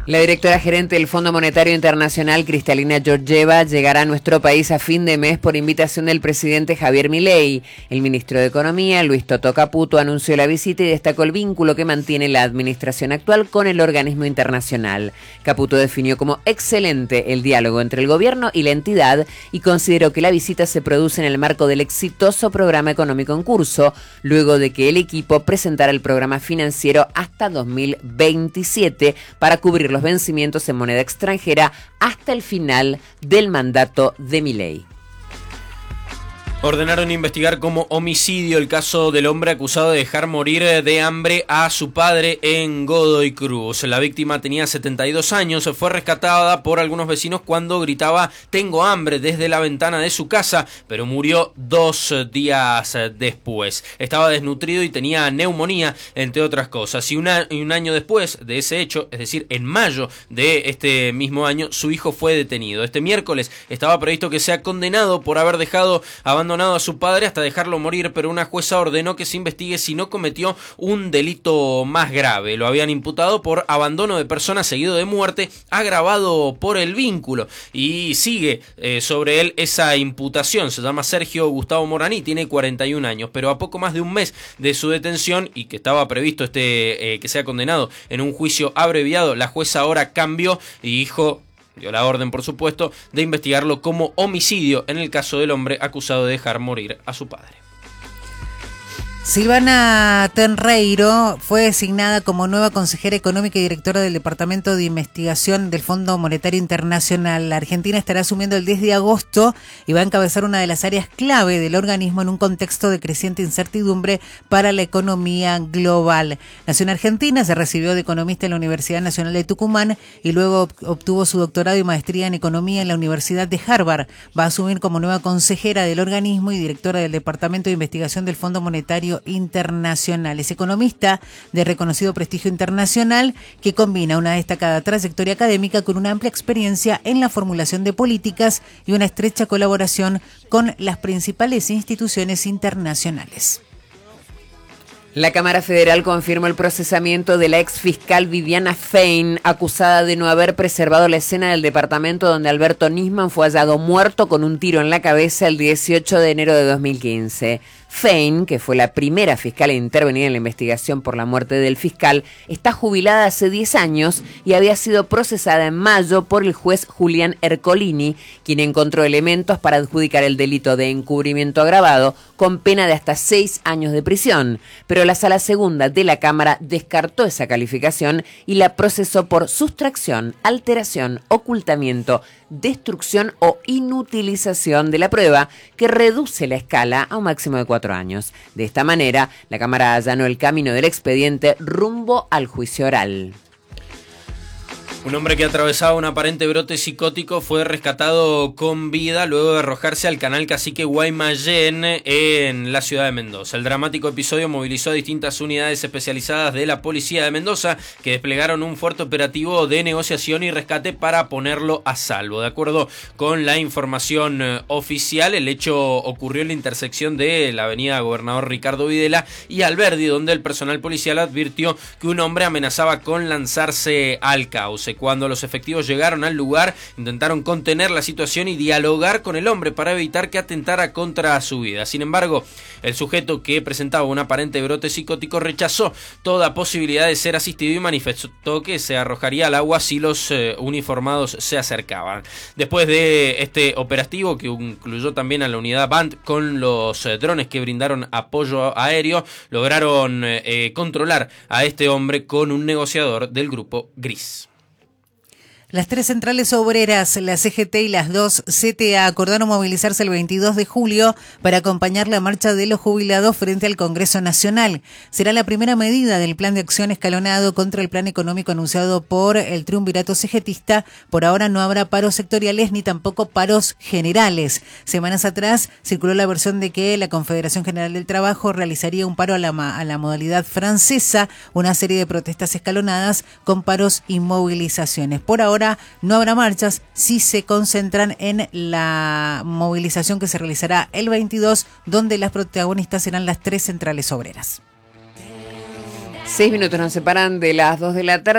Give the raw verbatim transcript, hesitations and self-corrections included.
La directora gerente del Fondo Monetario Internacional, Kristalina Georgieva, llegará a nuestro país a fin de mes por invitación del presidente Javier Milei. El ministro de Economía, Luis Toto Caputo, anunció la visita y destacó el vínculo que mantiene la administración actual con el organismo internacional. Caputo definió como excelente el diálogo entre el gobierno y la entidad y consideró que la visita se produce en el marco del exitoso programa económico en curso, luego de que el equipo presentara el programa financiero hasta dos mil veintisiete para cubrir los vencimientos en moneda extranjera hasta el final del mandato de Milei. Ordenaron investigar como homicidio el caso del hombre acusado de dejar morir de hambre a su padre en Godoy Cruz. La víctima tenía setenta y dos años, fue rescatada por algunos vecinos cuando gritaba "tengo hambre" desde la ventana de su casa, pero murió dos días después. Estaba desnutrido y tenía neumonía, entre otras cosas. Y, una, y un año después de ese hecho, es decir, en mayo de este mismo año, su hijo fue detenido. Este miércoles estaba previsto que sea condenado por haber dejado abandonado abandonado a su padre hasta dejarlo morir, pero una jueza ordenó que se investigue si no cometió un delito más grave. Lo habían imputado por abandono de persona seguido de muerte, agravado por el vínculo, y sigue eh, sobre él esa imputación. Se llama Sergio Gustavo Moraní, tiene cuarenta y un años, pero a poco más de un mes de su detención y que estaba previsto este eh, que sea condenado en un juicio abreviado, la jueza ahora cambió y dijo, dio la orden, por supuesto, de investigarlo como homicidio en el caso del hombre acusado de dejar morir a su padre. Silvana Tenreiro fue designada como nueva consejera económica y directora del Departamento de Investigación del Fondo Monetario Internacional. La Argentina estará asumiendo el diez de agosto y va a encabezar una de las áreas clave del organismo en un contexto de creciente incertidumbre para la economía global. Nació en Argentina, se recibió de economista en la Universidad Nacional de Tucumán y luego obtuvo su doctorado y maestría en economía en la Universidad de Harvard. Va a asumir como nueva consejera del organismo y directora del Departamento de Investigación del Fondo Monetario Internacional. Es economista de reconocido prestigio internacional que combina una destacada trayectoria académica con una amplia experiencia en la formulación de políticas y una estrecha colaboración con las principales instituciones internacionales. La Cámara Federal confirmó el procesamiento de la exfiscal Viviana Fein, acusada de no haber preservado la escena del departamento donde Alberto Nisman fue hallado muerto con un tiro en la cabeza el dieciocho de enero de dos mil quince. Fein, que fue la primera fiscal en intervenir en la investigación por la muerte del fiscal, está jubilada hace diez años y había sido procesada en mayo por el juez Julián Ercolini, quien encontró elementos para adjudicar el delito de encubrimiento agravado con pena de hasta seis años de prisión. Pero la Sala Segunda de la Cámara descartó esa calificación y la procesó por sustracción, alteración, ocultamiento, destrucción o inutilización de la prueba, que reduce la escala a un máximo de cuatro años. De esta manera, la Cámara allanó el camino del expediente rumbo al juicio oral. Un hombre que atravesaba un aparente brote psicótico fue rescatado con vida luego de arrojarse al canal Cacique Guaymallén en la ciudad de Mendoza. El dramático episodio movilizó a distintas unidades especializadas de la policía de Mendoza, que desplegaron un fuerte operativo de negociación y rescate para ponerlo a salvo. De acuerdo con la información oficial, el hecho ocurrió en la intersección de la avenida Gobernador Ricardo Videla y Alberdi, donde el personal policial advirtió que un hombre amenazaba con lanzarse al cauce. Cuando los efectivos llegaron al lugar, intentaron contener la situación y dialogar con el hombre para evitar que atentara contra su vida. Sin embargo, el sujeto, que presentaba un aparente brote psicótico, rechazó toda posibilidad de ser asistido y manifestó que se arrojaría al agua si los eh, uniformados se acercaban. Después de este operativo, que incluyó también a la unidad B A N T con los eh, drones que brindaron apoyo aéreo, lograron eh, controlar a este hombre con un negociador del grupo Gris. Las tres centrales obreras, la C G T y las dos C T A, acordaron movilizarse el veintidós de julio para acompañar la marcha de los jubilados frente al Congreso Nacional. Será la primera medida del plan de acción escalonado contra el plan económico anunciado por el triunvirato cegetista. Por ahora no habrá paros sectoriales ni tampoco paros generales. Semanas atrás circuló la versión de que la Confederación General del Trabajo realizaría un paro a la, a la modalidad francesa, una serie de protestas escalonadas con paros y movilizaciones. Por ahora no habrá marchas, sí se concentran en la movilización que se realizará el veintidós, donde las protagonistas serán las tres centrales obreras. Seis minutos nos separan de las dos de la tarde.